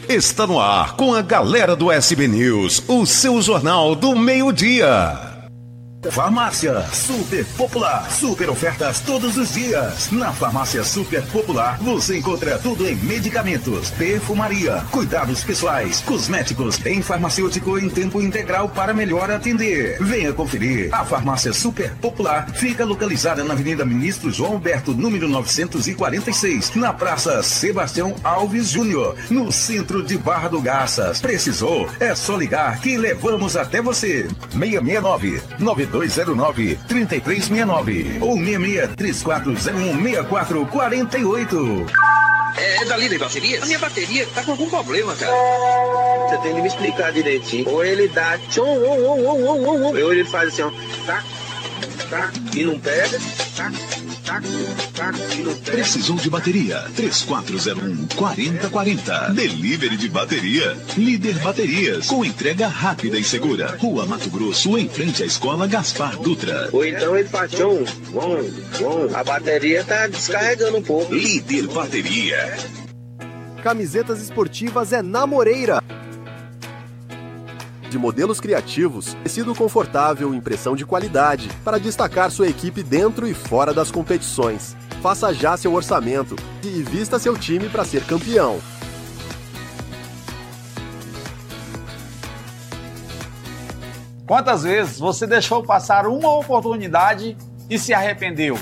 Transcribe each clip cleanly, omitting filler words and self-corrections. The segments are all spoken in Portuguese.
Está no ar com a galera do SB News, o seu jornal do meio-dia. Farmácia Super Popular. Super ofertas todos os dias. Na Farmácia Super Popular você encontra tudo em medicamentos, perfumaria, cuidados pessoais, cosméticos, em farmacêutico em tempo integral para melhor atender. Venha conferir. A Farmácia Super Popular fica localizada na Avenida Ministro João Alberto, número 946, na Praça Sebastião Alves Júnior, no centro de Barra do Garças. Precisou? É só ligar que levamos até você. 669-9209-3369 ou 66-3401-6448. É da Líder Bateria? A minha bateria tá com algum problema, cara. Você tem que me explicar direitinho. Ou ele dá tchom, ou ele faz assim, ó, tá, e não pega, tá, e não pega. Precisou de bateria? 3401-4040. Delivery de bateria. Líder Baterias, com entrega rápida e segura. Rua Mato Grosso, em frente à Escola Gaspar Dutra. Ou então ele faz tchom, a bateria tá descarregando um pouco. Líder Bateria. Camisetas esportivas é na Moreira. De modelos criativos, tecido confortável e impressão de qualidade para destacar sua equipe dentro e fora das competições. Faça já seu orçamento e vista seu time para ser campeão. Quantas vezes você deixou passar uma oportunidade e se arrependeu?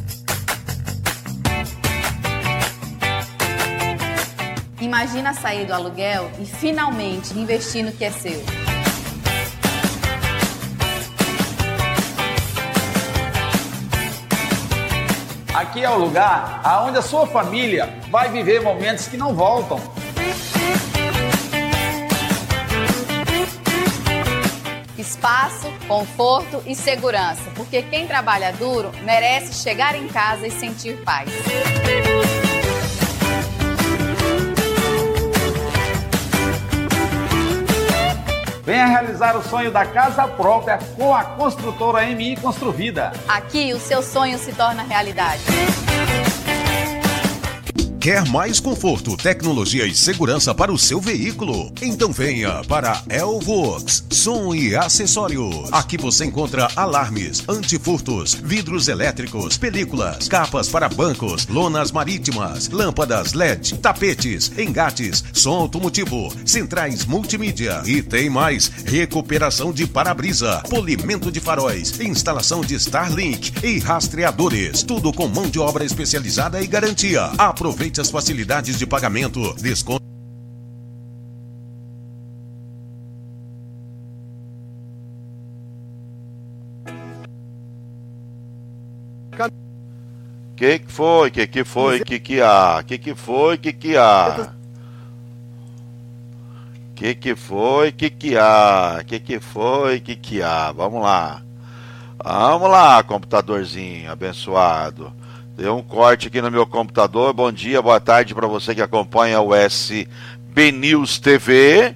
Imagina sair do aluguel e finalmente investir no que é seu. Aqui é o lugar onde a sua família vai viver momentos que não voltam. Espaço, conforto e segurança, porque quem trabalha duro merece chegar em casa e sentir paz. Venha realizar o sonho da casa própria com a construtora MI Construvida. Aqui o seu sonho se torna realidade. Quer mais conforto, tecnologia e segurança para o seu veículo? Então venha para Elvox Som e Acessórios. Aqui você encontra alarmes, antifurtos, vidros elétricos, películas, capas para bancos, lonas marítimas, lâmpadas LED, tapetes, engates, som automotivo, centrais multimídia e tem mais: recuperação de para-brisa, polimento de faróis, instalação de Starlink e rastreadores. Tudo com mão de obra especializada e garantia. Aproveite as facilidades de pagamento, desconto. Que foi? Que foi? Que há? Que foi? Que há? Que foi? Que há? Que foi? Que há? Vamos lá. Vamos lá, computadorzinho abençoado. Deu um corte aqui no meu computador. Bom dia, boa tarde para você que acompanha o SB News TV.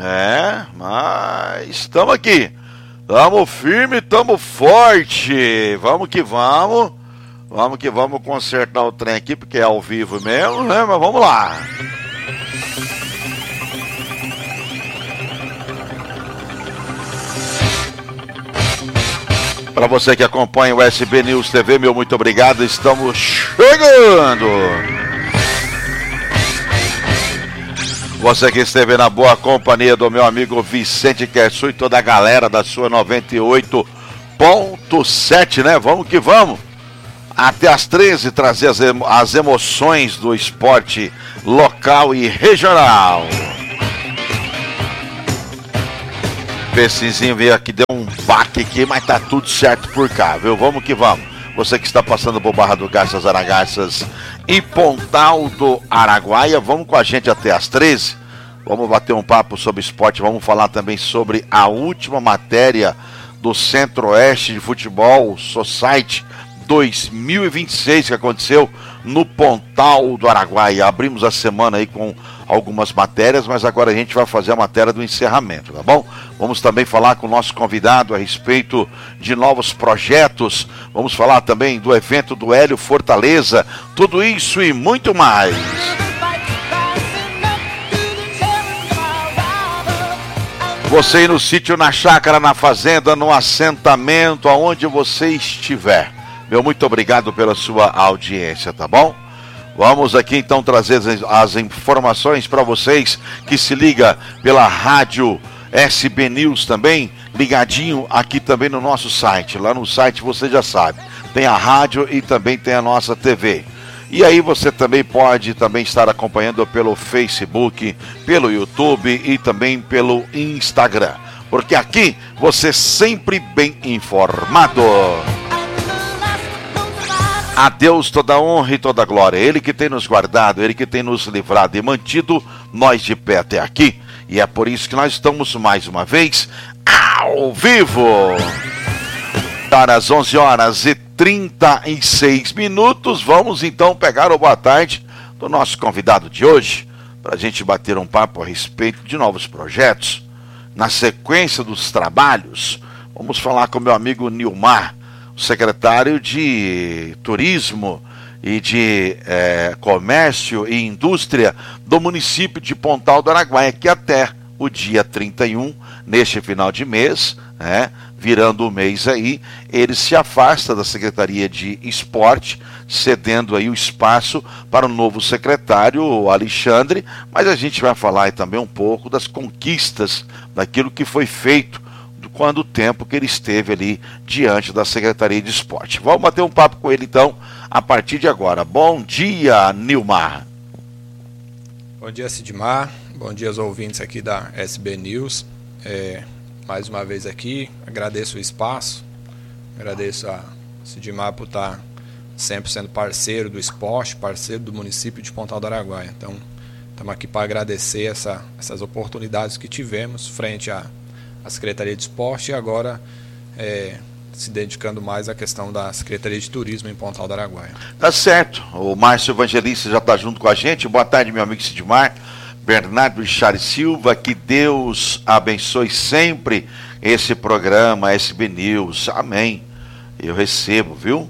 Mas estamos aqui. Estamos firme, estamos forte. Vamos que vamos. Vamos que vamos consertar o trem aqui, porque é ao vivo mesmo, né? Mas vamos lá. Para você que acompanha o SB News TV, meu muito obrigado. Estamos chegando. Você que esteve na boa companhia do meu amigo Vicente Kersu e toda a galera da sua 98.7, né? Vamos que vamos. Até às 13, trazer as emoções do esporte local e regional. Pecizinho veio aqui, deu um baque aqui, mas tá tudo certo por cá, viu? Vamos que vamos. Você que está passando por Barra do Garças, Aragarças e Pontal do Araguaia, vamos com a gente até às 13. Vamos bater um papo sobre esporte, vamos falar também sobre a última matéria do Centro-Oeste de Futebol Society 2026 que aconteceu no Pontal do Araguaia. Abrimos a semana aí com algumas matérias, mas agora a gente vai fazer a matéria do encerramento, tá bom? Vamos também falar com o nosso convidado a respeito de novos projetos, vamos falar também do evento do Hélio Fortaleza, tudo isso e muito mais. Você ir no sítio, na chácara, na fazenda, no assentamento, aonde você estiver. Meu muito obrigado pela sua audiência, tá bom? Vamos aqui então trazer as informações para vocês que se liga pela rádio SB News também, ligadinho aqui também no nosso site. Lá no site você já sabe, tem a rádio e também tem a nossa TV. E aí você também pode também estar acompanhando pelo Facebook, pelo YouTube e também pelo Instagram. Porque aqui você sempre bem informado. A Deus toda honra e toda glória. Ele que tem nos guardado, Ele que tem nos livrado e mantido nós de pé até aqui. E é por isso que nós estamos mais uma vez ao vivo. Às 11h36. Vamos então pegar o boa tarde do nosso convidado de hoje, para a gente bater um papo a respeito de novos projetos. Na sequência dos trabalhos, vamos falar com meu amigo Nilmar, secretário de Turismo e de Comércio e Indústria do município de Pontal do Araguaia, que até o dia 31, neste final de mês, virando o mês aí, ele se afasta da Secretaria de Esporte, cedendo aí o espaço para o novo secretário, o Alexandre, mas a gente vai falar aí também um pouco das conquistas, daquilo que foi feito quando o tempo que ele esteve ali diante da Secretaria de Esporte. Vamos bater um papo com ele então, a partir de agora. Bom dia, Nilmar. Bom dia, Sidmar. Bom dia aos ouvintes aqui da SB News. Mais uma vez aqui, agradeço o espaço, agradeço a Sidmar por estar sempre sendo parceiro do esporte, parceiro do município de Pontal do Araguaia. Então, estamos aqui para agradecer essas oportunidades que tivemos frente à Secretaria de Esporte e agora se dedicando mais à questão da Secretaria de Turismo em Pontal do Araguaia. Tá certo, o Márcio Evangelista já está junto com a gente. Boa tarde, meu amigo Sidmar. Bernardo Charles Silva, que Deus abençoe sempre esse programa SB News, amém, eu recebo, viu?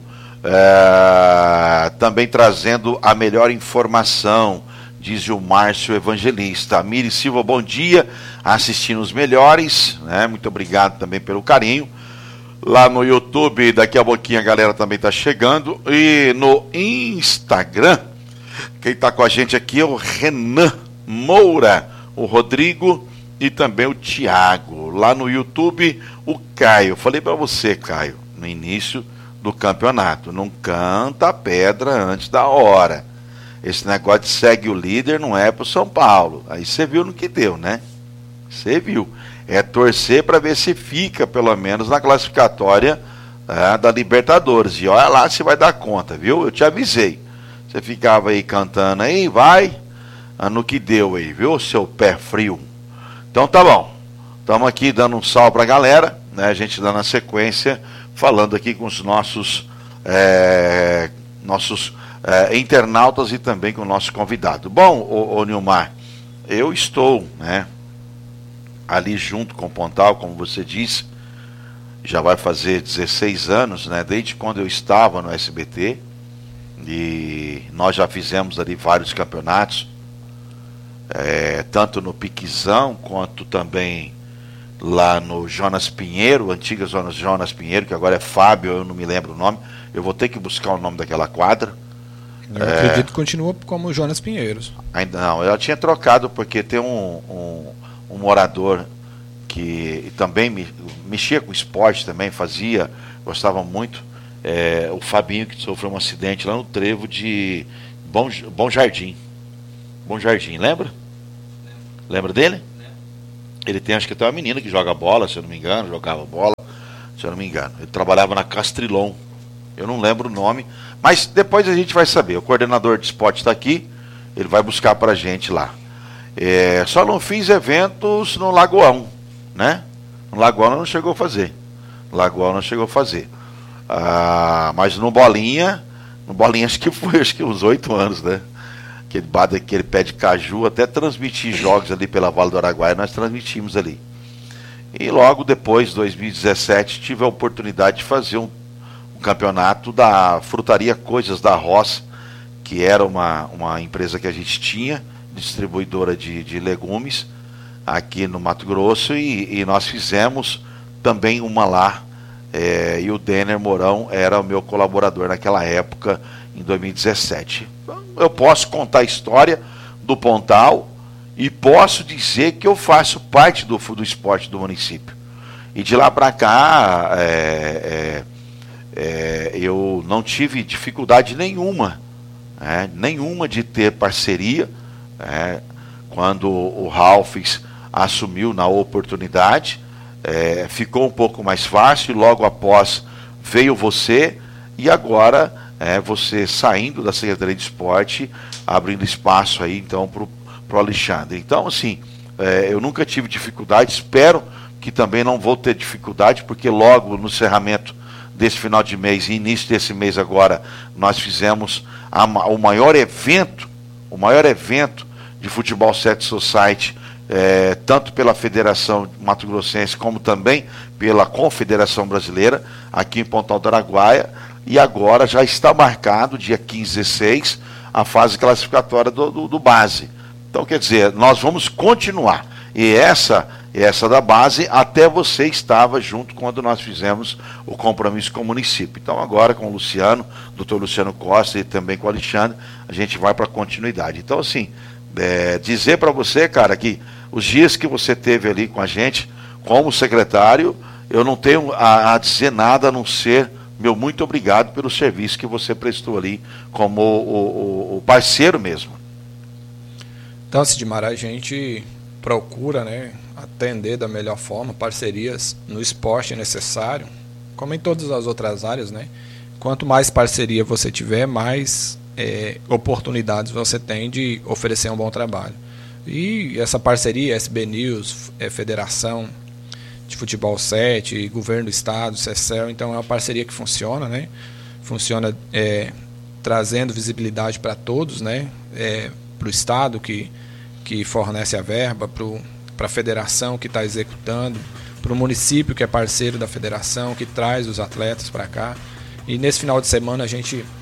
Também trazendo a melhor informação, diz o Márcio Evangelista. A Miri Silva, bom dia, assistindo os melhores, muito obrigado também pelo carinho. Lá no YouTube, daqui a pouquinho a galera também está chegando, e no Instagram, quem está com a gente aqui é o Renan Moura, o Rodrigo e também o Tiago. Lá no YouTube, o Caio. Falei para você, Caio, no início do campeonato, não canta a pedra antes da hora. Esse negócio de segue o líder não é pro São Paulo. Aí você viu no que deu, né? Você viu. É torcer para ver se fica, pelo menos, na classificatória da Libertadores. E olha lá se vai dar conta, viu? Eu te avisei. Você ficava aí cantando aí, vai... no que deu aí, viu, seu pé frio? Então tá bom, estamos aqui dando um salve pra galera, a gente dando a sequência, falando aqui com os nossos internautas e também com o nosso convidado. Bom, ô Nilmar, eu estou, ali junto com o Pontal, como você disse, já vai fazer 16 anos, desde quando eu estava no SBT, e nós já fizemos ali vários campeonatos, tanto no Piquizão quanto também lá no Jonas Pinheiro, antiga Jonas Pinheiro, que agora é Fábio, eu não me lembro o nome, eu vou ter que buscar o nome daquela quadra. Eu acredito que continua como Jonas Pinheiros. Ainda não, eu tinha trocado porque tem um morador que também mexia com esporte também, gostava muito, o Fabinho, que sofreu um acidente lá no trevo de Bom Jardim. Bom Jardim, lembra? Lembra dele? Ele tem, acho que tem uma menina que joga bola, se eu não me engano, jogava bola, se eu não me engano. Ele trabalhava na Castrilon, eu não lembro o nome, mas depois a gente vai saber. O coordenador de esporte está aqui, ele vai buscar pra gente lá. Só não fiz eventos no Lagoão, No Lagoão não chegou a fazer. Mas no Bolinha acho que foi uns 8 anos, Aquele pé de caju, até transmitir jogos ali pela Vale do Araguaia, nós transmitimos ali. E logo depois, 2017, tive a oportunidade de fazer um campeonato da Frutaria Coisas da Roça, que era uma empresa que a gente tinha, distribuidora de legumes, aqui no Mato Grosso, e nós fizemos também uma lá, e o Denner Mourão era o meu colaborador naquela época, em 2017. Então, eu posso contar a história do Pontal e posso dizer que eu faço parte do esporte do município. E de lá para cá, eu não tive dificuldade nenhuma, nenhuma de ter parceria. Quando o Ralphs assumiu na oportunidade, ficou um pouco mais fácil, logo após veio você, e agora você saindo da Secretaria de Esporte, abrindo espaço aí então para o Alexandre. Então, assim, eu nunca tive dificuldade, espero que também não vou ter dificuldade, porque logo no encerramento desse final de mês e início desse mês agora, nós fizemos o maior evento de futebol Set Society, tanto pela Federação Mato Grossense como também pela Confederação Brasileira, aqui em Pontal do Araguaia, e agora já está marcado, dia 15 e 16, a fase classificatória do base. Então, quer dizer, nós vamos continuar. E essa da base, até você estava junto quando nós fizemos o compromisso com o município. Então, agora com o Luciano, doutor Luciano Costa, e também com o Alexandre, a gente vai para a continuidade. Então, assim, dizer para você, cara, que os dias que você teve ali com a gente, como secretário, eu não tenho a dizer nada a não ser meu muito obrigado pelo serviço que você prestou ali como o parceiro mesmo. Então, Sidmar, a gente procura, né, atender da melhor forma, parcerias no esporte é necessário, como em todas as outras áreas, né? Quanto mais parceria você tiver, mais oportunidades você tem de oferecer um bom trabalho. E essa parceria, SB News, Federação de Futebol 7, Governo do Estado, CECEL, então é uma parceria que funciona, né? Funciona trazendo visibilidade para todos, né? Para o Estado que fornece a verba, para a federação que está executando, para o município que é parceiro da federação, que traz os atletas para cá. E nesse final de semana a gente